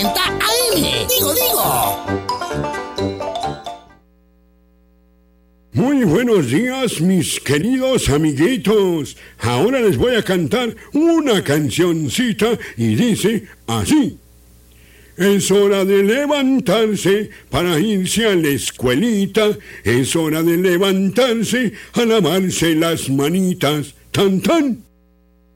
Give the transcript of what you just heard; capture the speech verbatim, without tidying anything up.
ochenta A M. Digo, digo. Muy buenos días, mis queridos amiguitos. Ahora les voy a cantar una cancioncita y dice así. Es hora de levantarse para irse a la escuelita. Es hora de levantarse a lavarse las manitas. ¡Tan, tan!